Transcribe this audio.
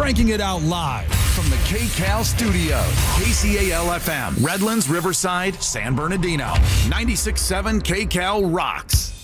cranking it out live from the KCAL studios. KCAL-FM, Redlands, Riverside, San Bernardino. 96.7 KCAL rocks.